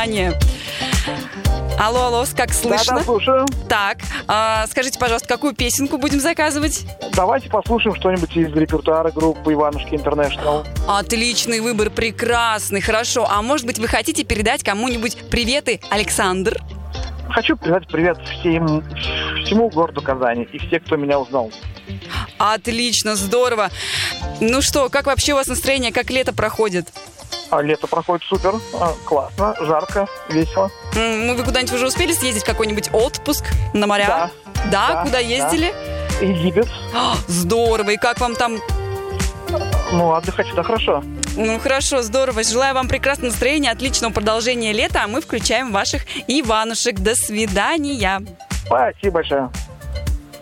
внимание. Алло, как слышно? Да, слушаю. Так, скажите, пожалуйста, какую песенку будем заказывать? Давайте послушаем что-нибудь из репертуара группы «Иванушки Интернешнл». Отличный выбор, прекрасный, хорошо. А может быть, вы хотите передать кому-нибудь приветы, Александр? Хочу передать привет всему городу Казани и всем, кто меня узнал. Отлично, здорово. Ну что, как вообще у вас настроение, как лето проходит? Лето проходит супер, классно, жарко, весело. Вы куда-нибудь уже успели съездить в какой-нибудь отпуск на моря? Да, куда ездили? Да. Египет. Здорово, и как вам там? Отдыхать всегда хорошо. Хорошо, здорово. Желаю вам прекрасного настроения, отличного продолжения лета, а мы включаем ваших Иванушек. До свидания. Спасибо большое.